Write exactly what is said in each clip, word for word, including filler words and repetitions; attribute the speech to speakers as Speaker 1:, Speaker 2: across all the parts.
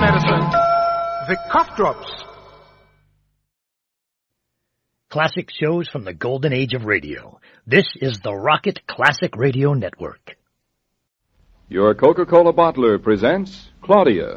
Speaker 1: medicine, the cough drops.
Speaker 2: Classic shows from the golden age of radio. This is the Rocket Classic Radio Network.
Speaker 3: Your Coca-Cola bottler presents Claudia.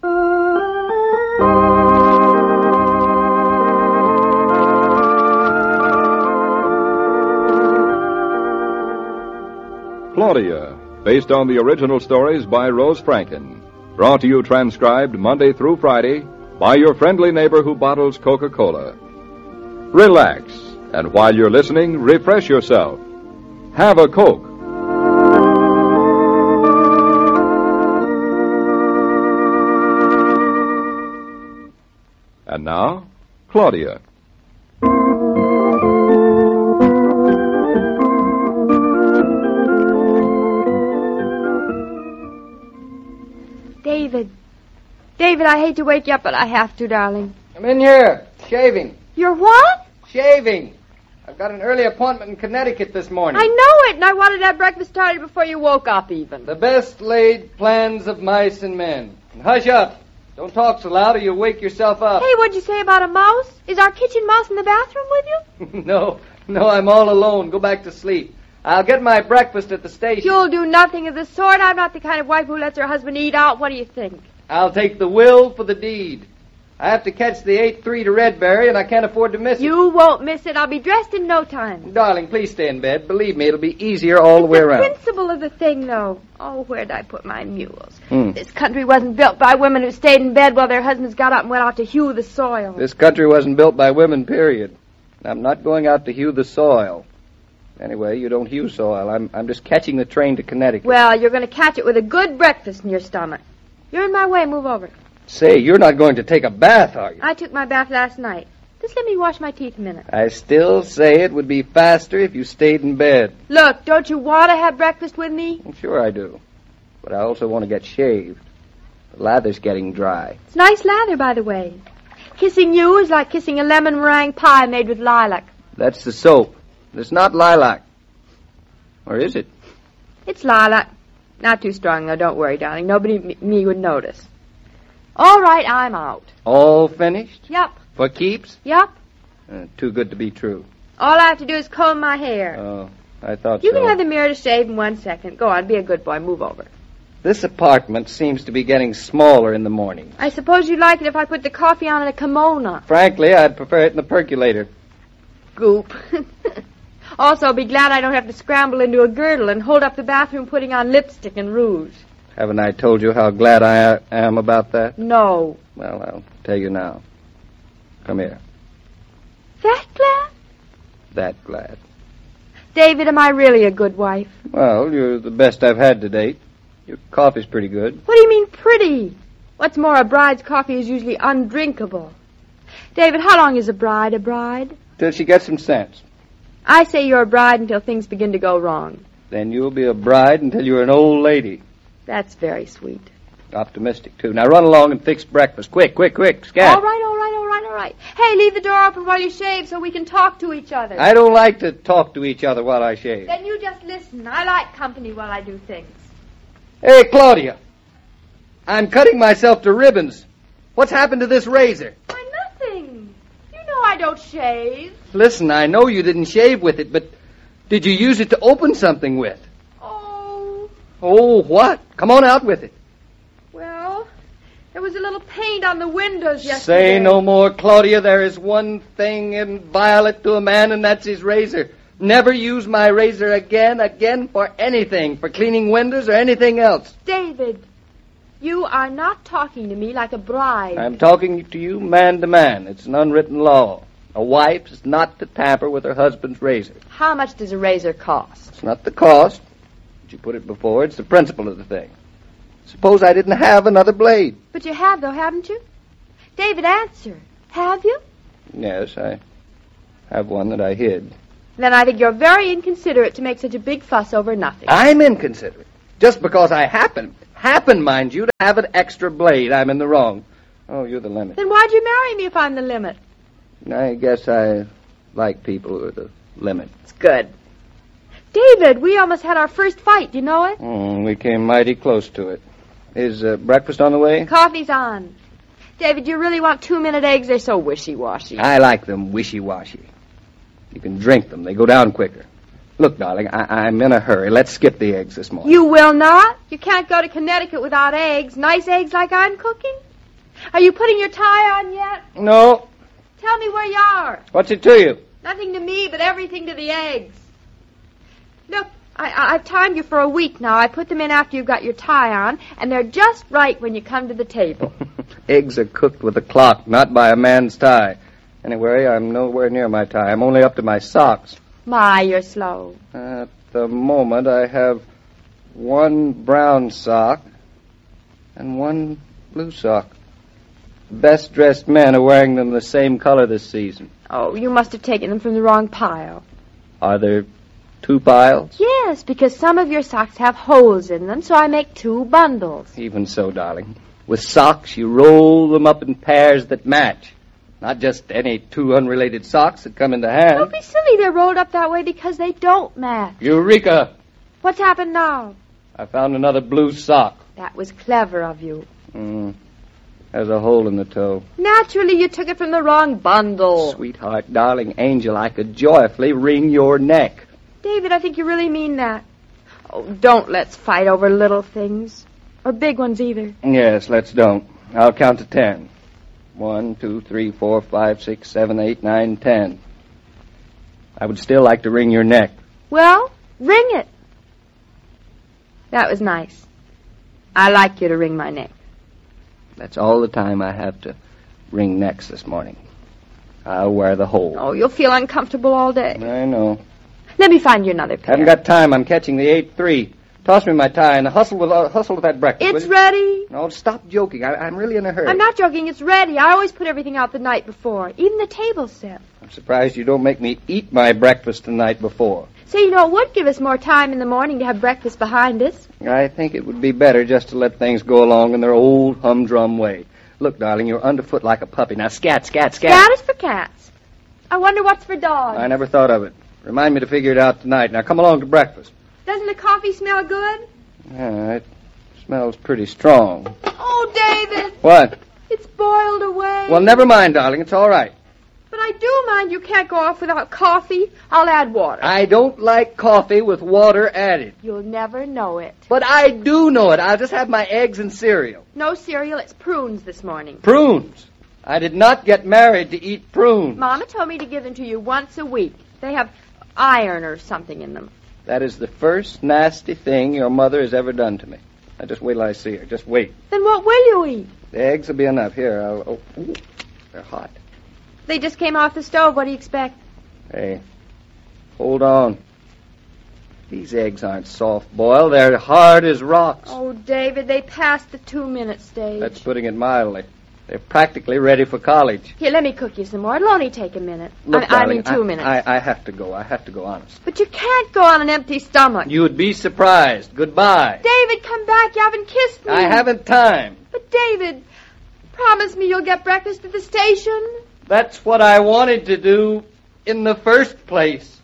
Speaker 3: Claudia, based on the original stories by Rose Franken. Brought to you transcribed Monday through Friday by your friendly neighbor who bottles Coca-Cola. Relax, and while you're listening, refresh yourself. Have a Coke. And now, Claudia.
Speaker 4: David. David, I hate to wake you up, but I have to, darling.
Speaker 5: I'm in here, shaving.
Speaker 4: You're what?
Speaker 5: Shaving. I've got an early appointment in Connecticut this morning.
Speaker 4: I know it, and I wanted to have breakfast started before you woke up, even.
Speaker 5: The best laid plans of mice and men. And hush up. Don't talk so loud or you'll wake yourself up.
Speaker 4: Hey, what'd you say about a mouse? Is our kitchen mouse in the bathroom with you?
Speaker 5: no, no, I'm all alone. Go back to sleep. I'll get my breakfast at the station.
Speaker 4: You'll do nothing of the sort. I'm not the kind of wife who lets her husband eat out. What do you think?
Speaker 5: I'll take the will for the deed. I have to catch the eight three to Redbury, and I can't afford to miss it.
Speaker 4: You won't miss it. I'll be dressed in no time.
Speaker 5: Darling, please stay in bed. Believe me, it'll be easier all the way
Speaker 4: the
Speaker 5: around.
Speaker 4: The principle of the thing, though. Oh, where'd I put my mules?
Speaker 5: Hmm.
Speaker 4: This country wasn't built by women who stayed in bed while their husbands got up and went out to hew the soil.
Speaker 5: This country wasn't built by women, period. I'm not going out to hew the soil. Anyway, you don't hew soil. I'm I'm just catching the train to Connecticut.
Speaker 4: Well, you're going to catch it with a good breakfast in your stomach. You're in my way. Move over.
Speaker 5: Say, you're not going to take a bath, are you?
Speaker 4: I took my bath last night. Just let me wash my teeth a minute.
Speaker 5: I still say it would be faster if you stayed in bed.
Speaker 4: Look, don't you want to have breakfast with me?
Speaker 5: Well, sure I do. But I also want to get shaved. The lather's getting dry.
Speaker 4: It's nice lather, by the way. Kissing you is like kissing a lemon meringue pie made with lilac.
Speaker 5: That's the soap. It's not lilac. Or is it?
Speaker 4: It's lilac. Not too strong, though. Don't worry, darling. Nobody m- me would notice. All right, I'm out.
Speaker 5: All finished?
Speaker 4: Yep.
Speaker 5: For keeps?
Speaker 4: Yep.
Speaker 5: Uh, too good to be true.
Speaker 4: All I have to do is comb my hair.
Speaker 5: Oh, I thought
Speaker 4: you
Speaker 5: so.
Speaker 4: You can have the mirror to shave in one second. Go on, be a good boy. Move over.
Speaker 5: This apartment seems to be getting smaller in the morning.
Speaker 4: I suppose you'd like it if I put the coffee on in a kimono.
Speaker 5: Frankly, I'd prefer it in the percolator.
Speaker 4: Goop. Also, I'll be glad I don't have to scramble into a girdle and hold up the bathroom putting on lipstick and rouge.
Speaker 5: Haven't I told you how glad I am about that?
Speaker 4: No.
Speaker 5: Well, I'll tell you now. Come here.
Speaker 4: That glad?
Speaker 5: That glad.
Speaker 4: David, am I really a good wife?
Speaker 5: Well, you're the best I've had to date. Your coffee's pretty good.
Speaker 4: What do you mean, pretty? What's more, a bride's coffee is usually undrinkable. David, how long is a bride a bride?
Speaker 5: Till she gets some sense.
Speaker 4: I say you're a bride until things begin to go wrong.
Speaker 5: Then you'll be a bride until you're an old lady.
Speaker 4: That's very sweet.
Speaker 5: Optimistic, too. Now run along and fix breakfast. Quick, quick, quick. Scat.
Speaker 4: All right, all right, all right, all right. Hey, leave the door open while you shave so we can talk to each other.
Speaker 5: I don't like to talk to each other while I shave.
Speaker 4: Then you just listen. I like company while I do things.
Speaker 5: Hey, Claudia. I'm cutting myself to ribbons. What's happened to this razor?
Speaker 4: Why, nothing. You know I don't shave.
Speaker 5: Listen, I know you didn't shave with it, but did you use it to open something with?
Speaker 4: Oh.
Speaker 5: Oh, what? Come on out with it.
Speaker 4: Well, there was a little paint on the windows yesterday.
Speaker 5: Say no more, Claudia. There is one thing inviolate to a man, and that's his razor. Never use my razor again, again for anything, for cleaning windows or anything else.
Speaker 4: David, you are not talking to me like a bride.
Speaker 5: I'm talking to you man to man. It's an unwritten law. A wife is not to tamper with her husband's razor.
Speaker 4: How much does a razor cost?
Speaker 5: It's not the cost. But you put it before. It's the principle of the thing. Suppose I didn't have another blade.
Speaker 4: But you have, though, haven't you? David, answer. Have you?
Speaker 5: Yes, I have one that I hid.
Speaker 4: Then I think you're very inconsiderate to make such a big fuss over nothing.
Speaker 5: I'm inconsiderate. Just because I happen, happen, mind you, to have an extra blade, I'm in the wrong. Oh, you're the limit.
Speaker 4: Then why'd you marry me if I'm the limit?
Speaker 5: I guess I like people who are the limit.
Speaker 4: It's good. David, we almost had our first fight. Do you know it?
Speaker 5: Mm, we came mighty close to it. Is uh, breakfast on the way?
Speaker 4: Coffee's on. David, you really want two-minute eggs? They're so wishy-washy.
Speaker 5: I like them wishy-washy. You can drink them. They go down quicker. Look, darling, I- I'm in a hurry. Let's skip the eggs this morning.
Speaker 4: You will not? You can't go to Connecticut without eggs. Nice eggs like I'm cooking? Are you putting your tie on yet?
Speaker 5: No.
Speaker 4: Tell me where you are.
Speaker 5: What's it to you?
Speaker 4: Nothing to me, but everything to the eggs. Look, I- I- I've timed you for a week now. I put them in after you've got your tie on, and they're just right when you come to the table.
Speaker 5: Eggs are cooked with a clock, not by a man's tie. Anyway, I'm nowhere near my tie. I'm only up to my socks.
Speaker 4: My, you're slow.
Speaker 5: At the moment, I have one brown sock and one blue sock. Best-dressed men are wearing them the same color this season.
Speaker 4: Oh, you must have taken them from the wrong pile.
Speaker 5: Are there two piles?
Speaker 4: Yes, because some of your socks have holes in them, so I make two bundles.
Speaker 5: Even so, darling. With socks, you roll them up in pairs that match. Not just any two unrelated socks that come into hand.
Speaker 4: Don't be silly. They're rolled up that way because they don't match.
Speaker 5: Eureka!
Speaker 4: What's happened now?
Speaker 5: I found another blue sock.
Speaker 4: That was clever of you.
Speaker 5: Mm. There's a hole in the toe.
Speaker 4: Naturally, you took it from the wrong bundle.
Speaker 5: Sweetheart, darling angel, I could joyfully wring your neck.
Speaker 4: David, I think you really mean that. Oh, don't let's fight over little things. Or big ones either.
Speaker 5: Yes, let's don't. I'll count to ten. One, two, three, four, five, six, seven, eight, nine, ten. I would still like to wring your neck.
Speaker 4: Well, wring it. That was nice. I like you to wring my neck.
Speaker 5: That's all the time I have to wring necks this morning. I'll wear the hole.
Speaker 4: Oh, you'll feel uncomfortable all day.
Speaker 5: I know.
Speaker 4: Let me find you another pair.
Speaker 5: Haven't got time. I'm catching the eight three. Toss me my tie and hustle with uh, hustle with that breakfast.
Speaker 4: It's ready.
Speaker 5: No, stop joking. I, I'm really in a hurry.
Speaker 4: I'm not joking. It's ready. I always put everything out the night before, even the table set.
Speaker 5: I'm surprised you don't make me eat my breakfast the night before.
Speaker 4: So, you know, it would give us more time in the morning to have breakfast behind us.
Speaker 5: I think it would be better just to let things go along in their old humdrum way. Look, darling, you're underfoot like a puppy. Now, scat, scat, scat.
Speaker 4: Scat is for cats. I wonder what's for dogs.
Speaker 5: I never thought of it. Remind me to figure it out tonight. Now, come along to breakfast.
Speaker 4: Doesn't the coffee smell good?
Speaker 5: Yeah, it smells pretty strong.
Speaker 4: Oh, David.
Speaker 5: What?
Speaker 4: It's boiled away.
Speaker 5: Well, never mind, darling. It's all right.
Speaker 4: But I do mind you can't go off without coffee. I'll add water.
Speaker 5: I don't like coffee with water added.
Speaker 4: You'll never know it.
Speaker 5: But I do know it. I'll just have my eggs and cereal.
Speaker 4: No cereal. It's prunes this morning.
Speaker 5: Prunes. I did not get married to eat prunes.
Speaker 4: Mama told me to give them to you once a week. They have iron or something in them.
Speaker 5: That is the first nasty thing your mother has ever done to me. Now, just wait till I see her. Just wait.
Speaker 4: Then what will you eat?
Speaker 5: The eggs will be enough. Here, I'll... Oh, ooh, they're hot.
Speaker 4: They just came off the stove. What do you expect?
Speaker 5: Hey, hold on. These eggs aren't soft-boiled. They're hard as rocks.
Speaker 4: Oh, David, they passed the two-minute stage.
Speaker 5: That's putting it mildly. They're practically ready for college.
Speaker 4: Here, let me cook you some more. It'll only take a minute.
Speaker 5: Look,
Speaker 4: I,
Speaker 5: darling,
Speaker 4: I mean two
Speaker 5: I,
Speaker 4: minutes.
Speaker 5: I, I have to go. I have to go, honest.
Speaker 4: But you can't go on an empty stomach.
Speaker 5: You would be surprised. Goodbye.
Speaker 4: David, come back. You haven't kissed me.
Speaker 5: I haven't time.
Speaker 4: But, David, promise me you'll get breakfast at the station.
Speaker 5: That's what I wanted to do in the first place.